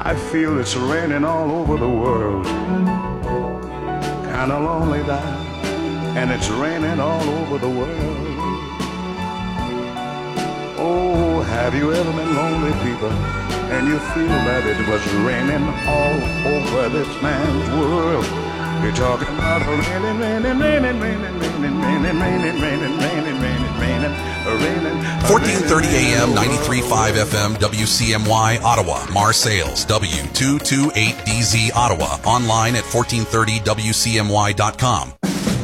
I feel it's raining all over the world. Kinda lonely now, and it's raining all over the world. Oh, have you ever been lonely, people, and you feel that it was raining all over this man's world? You're talking about raining, raining, raining, raining, raining, raining, raining, raining, raining, raining, raining, raining. 1430 AM, 93.5 FM, WCMY, Ottawa. Marseilles, W228DZ, Ottawa. Online at 1430WCMY.com.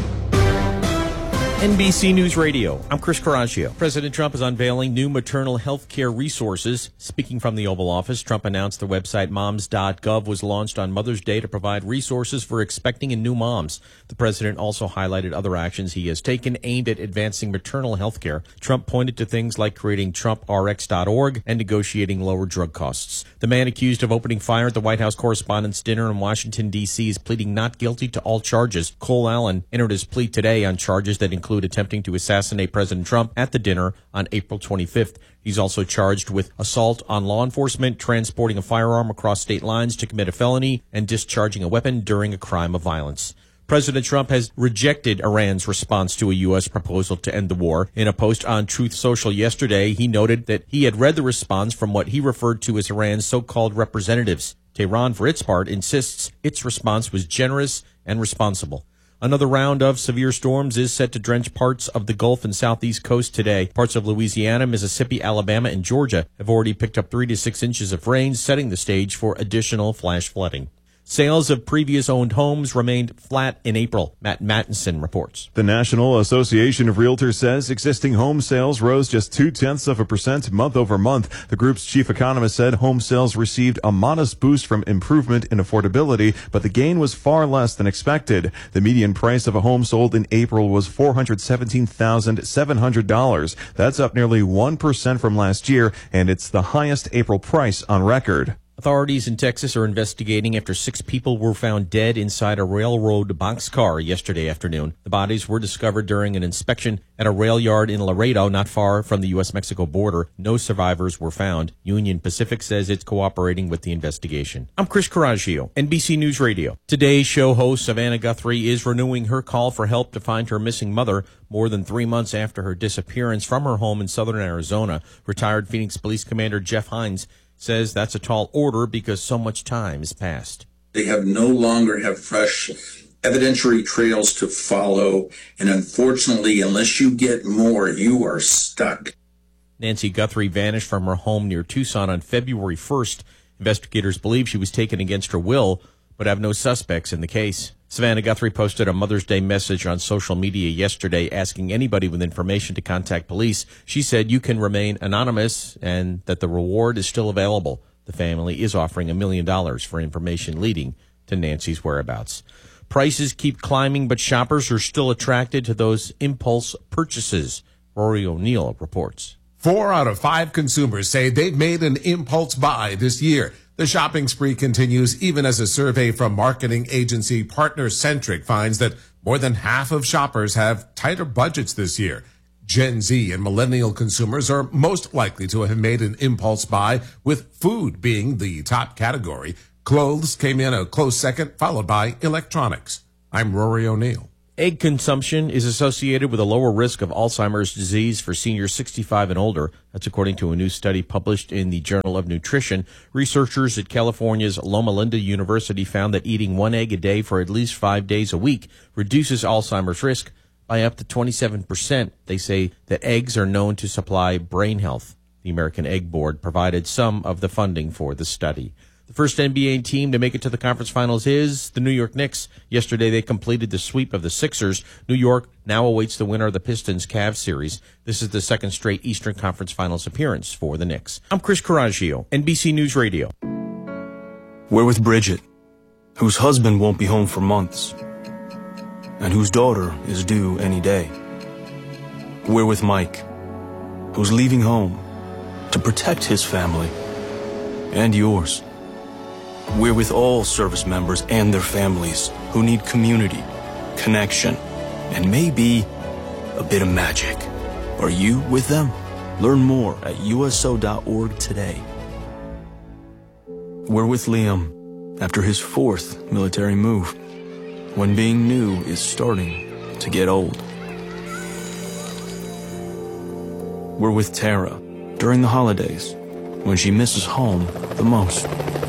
NBC News Radio. I'm Chris Coraggio. President Trump is unveiling new maternal health care resources. Speaking from the Oval Office, Trump announced the website moms.gov was launched on Mother's Day to provide resources for expecting and new moms. The president also highlighted other actions he has taken aimed at advancing maternal health care. Trump pointed to things like creating TrumpRx.org and negotiating lower drug costs. The man accused of opening fire at the White House Correspondents' Dinner in Washington, D.C. is pleading not guilty to all charges. Cole Allen entered his plea today on charges that include attempting to assassinate President Trump at the dinner on April 25th. He's also charged with assault on law enforcement, transporting a firearm across state lines to commit a felony, and discharging a weapon during a crime of violence. President Trump has rejected Iran's response to a U.S. proposal to end the war. In a post on Truth Social yesterday, he noted that he had read the response from what he referred to as Iran's so-called representatives. Tehran, for its part, insists its response was generous and responsible. Another round of severe storms is set to drench parts of the Gulf and southeast coast today. Parts of Louisiana, Mississippi, Alabama, and Georgia have already picked up 3 to 6 inches of rain, setting the stage for additional flash flooding. Sales of previous owned homes remained flat in April. Matt Mattinson reports. The National Association of Realtors says existing home sales rose just 0.2% month over month. The group's chief economist said home sales received a modest boost from improvement in affordability, but the gain was far less than expected. The median price of a home sold in April was $417,700. That's up nearly 1% from last year, and it's the highest April price on record. Authorities in Texas are investigating after 6 people were found dead inside a railroad boxcar yesterday afternoon. The bodies were discovered during an inspection at a rail yard in Laredo, not far from the U.S.-Mexico border. No survivors were found. Union Pacific says it's cooperating with the investigation. I'm Chris Coraggio, NBC News Radio. Today's show host Savannah Guthrie is renewing her call for help to find her missing mother more than 3 months after her disappearance from her home in southern Arizona. Retired Phoenix Police Commander Jeff Hines says that's a tall order because so much time has passed. They no longer have fresh evidentiary trails to follow, and unfortunately, unless you get more, you are stuck. Nancy Guthrie vanished from her home near Tucson on February 1st. Investigators believe she was taken against her will, but have no suspects in the case. Savannah Guthrie posted a Mother's Day message on social media yesterday asking anybody with information to contact police. She said you can remain anonymous and that the reward is still available. The family is offering $1 million for information leading to Nancy's whereabouts. Prices keep climbing, but shoppers are still attracted to those impulse purchases. Rory O'Neill reports. 4 out of 5 consumers say they've made an impulse buy this year. The shopping spree continues even as a survey from marketing agency Partner Centric finds that more than half of shoppers have tighter budgets this year. Gen Z and millennial consumers are most likely to have made an impulse buy, with food being the top category. Clothes came in a close second, followed by electronics. I'm Rory O'Neill. Egg consumption is associated with a lower risk of Alzheimer's disease for seniors 65 and older. That's according to a new study published in the Journal of Nutrition. Researchers at California's Loma Linda University found that eating 1 egg a day for at least 5 days a week reduces Alzheimer's risk by up to 27%. They say that eggs are known to supply brain health. The American Egg Board provided some of the funding for the study. The first NBA team to make it to the conference finals is the New York Knicks. Yesterday, they completed the sweep of the Sixers. New York now awaits the winner of the Pistons-Cavs series. This is the second straight Eastern Conference Finals appearance for the Knicks. I'm Chris Coraggio, NBC News Radio. We're with Bridget, whose husband won't be home for months, and whose daughter is due any day. We're with Mike, who's leaving home to protect his family and yours. We're with all service members and their families who need community, connection, and maybe a bit of magic. Are you with them? Learn more at uso.org today. We're with Liam after his 4th military move, when being new is starting to get old. We're with Tara during the holidays, when she misses home the most.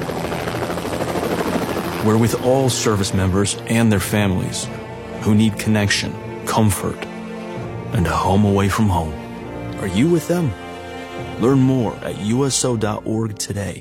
We're with all service members and their families who need connection, comfort, and a home away from home. Are you with them? Learn more at USO.org today.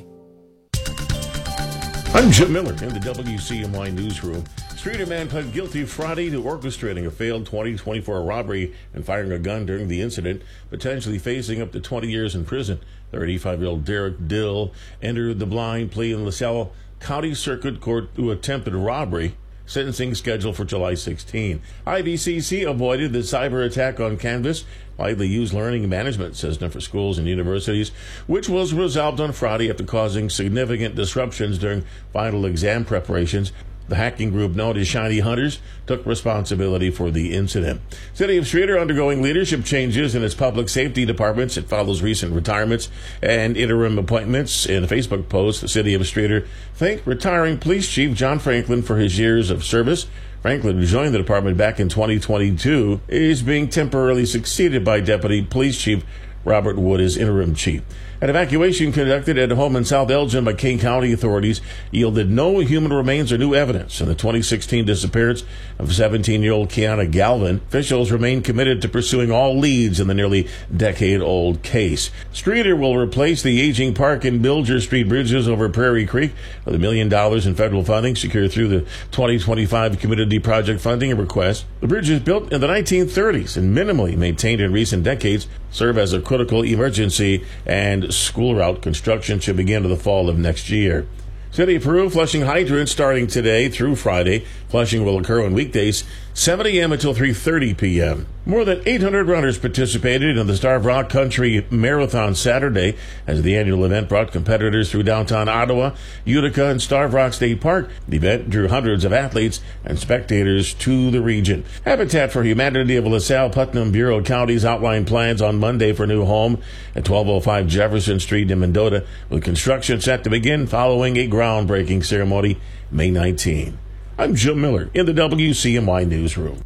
I'm Jim Miller in the WCMY newsroom. Streeter man pled guilty Friday to orchestrating a failed 2024 robbery and firing a gun during the incident, potentially facing up to 20 years in prison. 35-year-old Derek Dill entered the blind plea in LaSalle County Circuit Court to attempted robbery, sentencing scheduled for July 16. IVCC avoided the cyber attack on Canvas, widely used learning management system for schools and universities, which was resolved on Friday after causing significant disruptions during final exam preparations. The hacking group known as Shiny Hunters took responsibility for the incident. City of Streeter undergoing leadership changes in its public safety departments. It follows recent retirements and interim appointments. In a Facebook post, the City of Streeter thanked retiring Police Chief John Franklin for his years of service. Franklin, who joined the department back in 2022, is being temporarily succeeded by Deputy Police Chief Robert Wood as interim chief. An evacuation conducted at a home in South Elgin by King County authorities yielded no human remains or new evidence in the 2016 disappearance of 17-year-old Kiana Galvin. Officials remain committed to pursuing all leads in the nearly decade-old case. Streeter will replace the aging Park and Bilger Street bridges over Prairie Creek with $1 million in federal funding secured through the 2025 Community Project Funding request. The bridges, built in the 1930s and minimally maintained in recent decades, serve as a critical emergency and school route. Construction should begin in the fall of next year. City of Peru flushing hydrants starting today through Friday. Flushing will occur on weekdays 7 a.m. until 3:30 p.m. More than 800 runners participated in the Starved Rock Country Marathon Saturday, as the annual event brought competitors through downtown Ottawa, Utica, and Starved Rock State Park. The event drew hundreds of athletes and spectators to the region. Habitat for Humanity of LaSalle Putnam Bureau Counties outlined plans on Monday for a new home at 1205 Jefferson Street in Mendota, with construction set to begin following a groundbreaking ceremony May 19. I'm Jim Miller in the WCMY newsroom.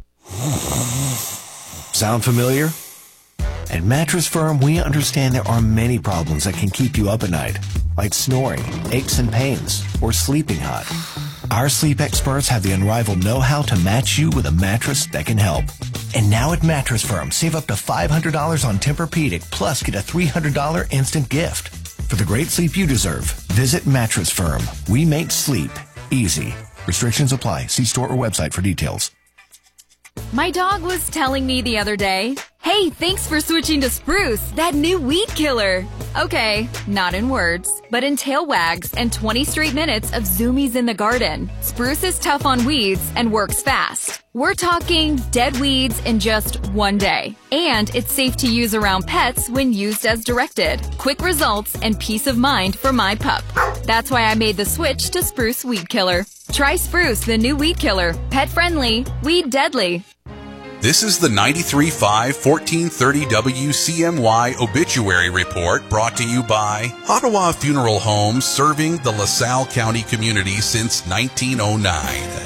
Sound familiar? At Mattress Firm, we understand there are many problems that can keep you up at night, like snoring, aches and pains, or sleeping hot. Our sleep experts have the unrivaled know-how to match you with a mattress that can help. And now at Mattress Firm, save up to $500 on Tempur-Pedic, plus get a $300 instant gift. For the great sleep you deserve, visit Mattress Firm. We make sleep easy. Restrictions apply. See store or website for details. My dog was telling me the other day, "Hey, thanks for switching to Spruce, that new weed killer." Okay, not in words, but in tail wags and 20 straight minutes of zoomies in the garden. Spruce is tough on weeds and works fast. We're talking dead weeds in just 1 day. And it's safe to use around pets when used as directed. Quick results and peace of mind for my pup. That's why I made the switch to Spruce Weed Killer. Try Spruce, the new weed killer. Pet friendly, weed deadly. This is the 93.5 1430 WCMY Obituary Report, brought to you by Ottawa Funeral Homes, serving the LaSalle County community since 1909.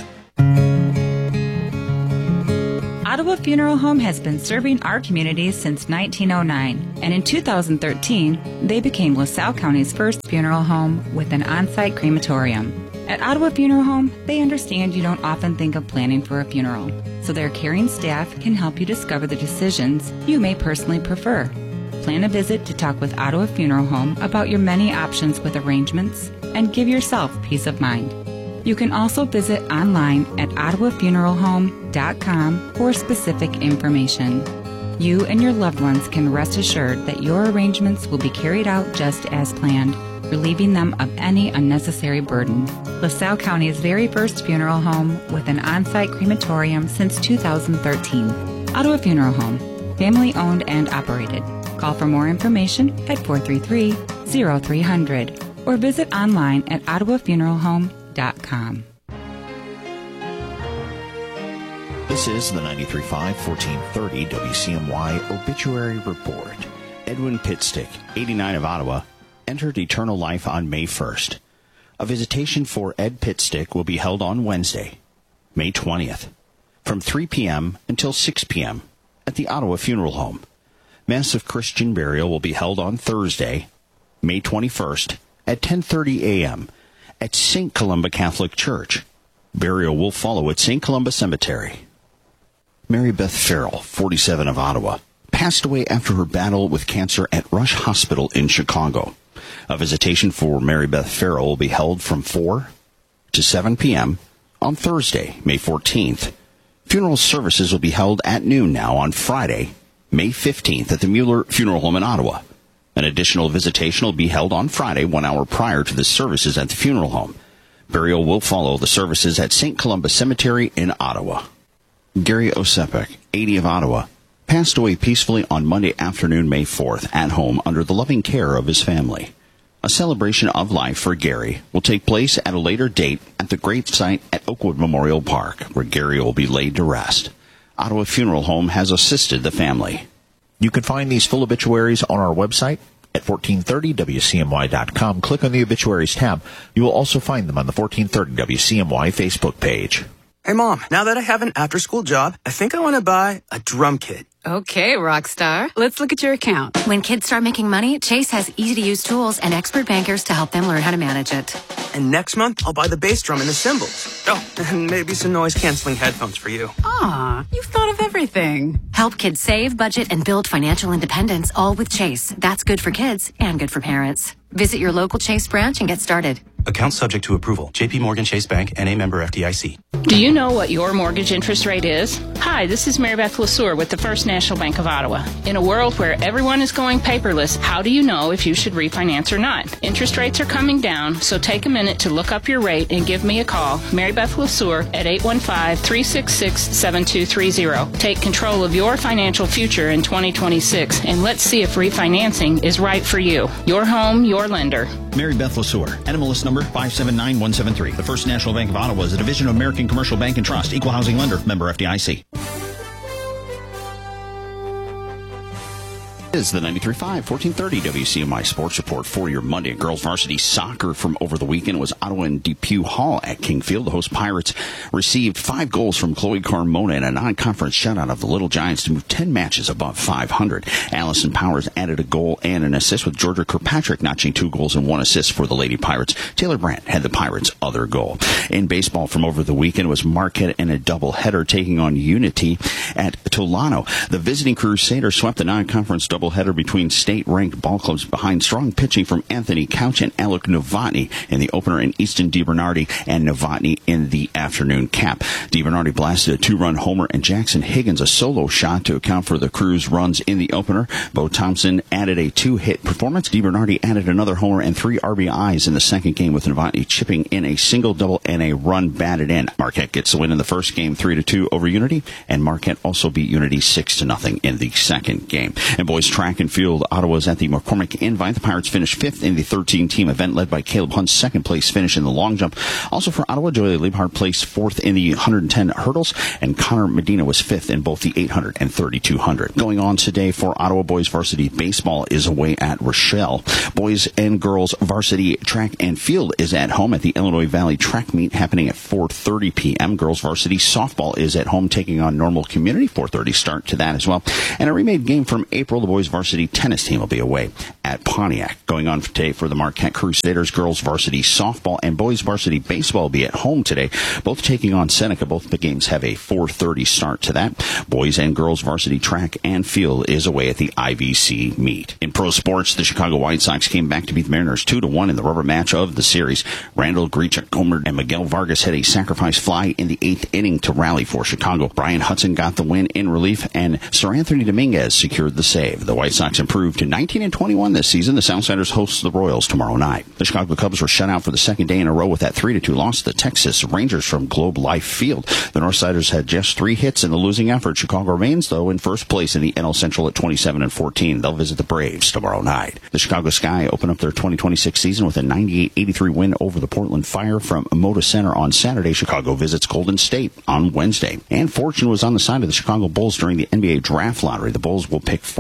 Ottawa Funeral Home has been serving our community since 1909, and in 2013, they became LaSalle County's first funeral home with an on-site crematorium. At Ottawa Funeral Home, they understand you don't often think of planning for a funeral, so their caring staff can help you discover the decisions you may personally prefer. Plan a visit to talk with Ottawa Funeral Home about your many options with arrangements and give yourself peace of mind. You can also visit online at ottawafuneralhome.com for specific information. You and your loved ones can rest assured that your arrangements will be carried out just as planned, relieving them of any unnecessary burden. LaSalle County's very first funeral home with an on-site crematorium since 2013. Ottawa Funeral Home, family owned and operated. Call for more information at 433-0300 or visit online at ottawafuneralhome.com. This is the 93.5 1430 WCMY Obituary Report. Edwin Pitstick, 89 of Ottawa, entered eternal life on May 1st. A visitation for Ed Pitstick will be held on Wednesday, May 20th, from 3 p.m. until 6 p.m. at the Ottawa Funeral Home. Mass of Christian burial will be held on Thursday, May 21st, at 10:30 a.m. at St. Columba Catholic Church. Burial will follow at St. Columba Cemetery. Mary Beth Farrell, 47 of Ottawa, passed away after her battle with cancer at Rush Hospital in Chicago. A visitation for Mary Beth Farrell will be held from 4 to 7 p.m. on Thursday, May 14th. Funeral services will be held at noon now on Friday, May 15th at the Mueller Funeral Home in Ottawa. An additional visitation will be held on Friday, 1 hour prior to the services at the funeral home. Burial will follow the services at St. Columba Cemetery in Ottawa. Gary Osepek, 80 of Ottawa, passed away peacefully on Monday afternoon, May 4th, at home under the loving care of his family. A celebration of life for Gary will take place at a later date at the grave site at Oakwood Memorial Park, where Gary will be laid to rest. Ottawa Funeral Home has assisted the family. You can find these full obituaries on our website at 1430WCMY.com. Click on the Obituaries tab. You will also find them on the 1430 WCMY Facebook page. Hey, Mom, now that I have an after-school job, I think I want to buy a drum kit. Okay, Rockstar. Let's look at your account. When kids start making money, Chase has easy-to-use tools and expert bankers to help them learn how to manage it. And next month, I'll buy the bass drum and the cymbals. Oh, and maybe some noise-canceling headphones for you. Aw, you've thought of everything. Help kids save, budget, and build financial independence, all with Chase. That's good for kids and good for parents. Visit your local Chase branch and get started. Account subject to approval. J.P. Morgan Chase Bank, N.A. member FDIC. Do you know what your mortgage interest rate is? Hi, this is Mary Beth LeSueur with the First National Bank of Ottawa. In a world where everyone is going paperless, how do you know if you should refinance or not? Interest rates are coming down, so take a minute to look up your rate and give me a call, Mary Beth LeSueur, at 815-366-7230. Take control of your financial future in 2026, and let's see if refinancing is right for you. Your home, your lender. Mary Beth LeSueur, NMLS number 579173. The First National Bank of Ottawa is a division of American Commercial Bank and Trust, equal housing lender, member FDIC. Is the 93.5 1430 WCMI Sports Report for your Monday. Girls varsity soccer from over the weekend was Ottawa and Depew Hall at Kingfield. The host Pirates received 5 goals from Chloe Carmona in a non-conference shutout of the Little Giants to move 10 matches above 500. Allison Powers added a goal and an assist, with Georgia Kirkpatrick notching 2 goals and 1 assist for the Lady Pirates. Taylor Brandt had the Pirates' other goal. In baseball from over the weekend was Marquette in a doubleheader taking on Unity at Tolano. The visiting Crusaders swept the non-conference doubleheader between state-ranked ball clubs behind strong pitching from Anthony Couch and Alec Novotny in the opener, and Easton DiBernardi and Novotny in the afternoon cap. DiBernardi blasted a 2-run homer and Jackson Higgins a solo shot to account for the Crew's runs in the opener. Bo Thompson added a 2-hit performance. DiBernardi added another homer and 3 RBIs in the second game, with Novotny chipping in a single double and a run batted in. Marquette gets the win in the first game 3-2 over Unity, and Marquette also beat Unity 6-0 in the second game. And boys track and field, Ottawa's at the McCormick Invite. The Pirates finished 5th in the 13-team event, led by Caleb Hunt's second-place finish in the long jump. Also for Ottawa, Joey Liebhardt placed 4th in the 110 hurdles, and Connor Medina was 5th in both the 800 and 3200. Going on today for Ottawa boys varsity baseball is away at Rochelle. Boys and girls varsity track and field is at home at the Illinois Valley Track Meet, happening at 4:30 p.m. Girls varsity softball is at home taking on Normal Community, 4:30 start to that as well. And a remade game from April, the boys varsity tennis team will be away at Pontiac. Going on today for the Marquette Crusaders, girls varsity softball and boys varsity baseball will be at home today, both taking on Seneca. Both the games have a 4:30 start to that. Boys and girls varsity track and field is away at the IVC meet. In pro sports, the Chicago White Sox came back to beat the Mariners 2-1 in the rubber match of the series. Randall Grichuk homered and Miguel Vargas had a sacrifice fly in the 8th inning to rally for Chicago. Brian Hudson got the win in relief, and Sir Anthony Dominguez secured the save. The White Sox improved to 19-21 this season. The Southsiders host the Royals tomorrow night. The Chicago Cubs were shut out for the second day in a row with that 3-2 loss to the Texas Rangers from Globe Life Field. The Northsiders had just 3 hits in the losing effort. Chicago remains, though, in first place in the NL Central at 27-14. They'll visit the Braves tomorrow night. The Chicago Sky open up their 2026 season with a 98-83 win over the Portland Fire from Moda Center on Saturday. Chicago visits Golden State on Wednesday. And fortune was on the side of the Chicago Bulls during the NBA draft lottery. The Bulls will pick 4th and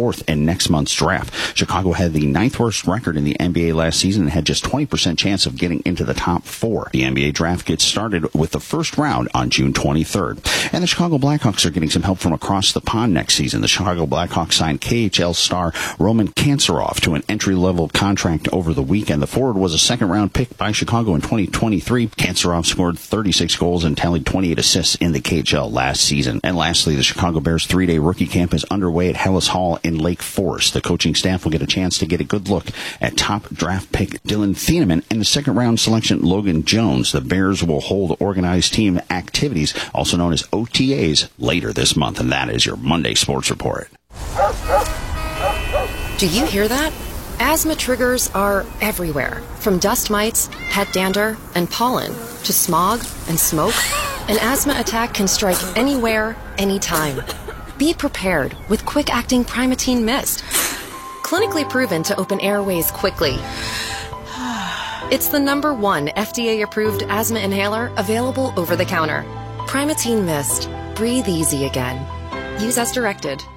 next month's draft. Chicago had the 9th worst record in the NBA last season and had just 20% chance of getting into the top 4. The NBA draft gets started with the first round on June 23rd. And the Chicago Blackhawks are getting some help from across the pond next season. The Chicago Blackhawks signed KHL star Roman Kantsarov to an entry-level contract over the weekend. The forward was a second-round pick by Chicago in 2023. Kantsarov scored 36 goals and tallied 28 assists in the KHL last season. And lastly, the Chicago Bears 3-day rookie camp is underway at Hellas Hall in Lake Forest. The coaching staff will get a chance to get a good look at top draft pick Dylan Thieneman and the second-round selection Logan Jones. The Bears will hold organized team activities, also known as OTAs, later this month. And that is your Monday Sports Report. Do you hear that? Asthma triggers are everywhere, from dust mites, pet dander, and pollen, to smog and smoke. An asthma attack can strike anywhere, anytime. Be prepared with quick-acting Primatene Mist. Clinically proven to open airways quickly. It's the #1 FDA-approved asthma inhaler available over the counter. Primatene Mist. Breathe easy again. Use as directed.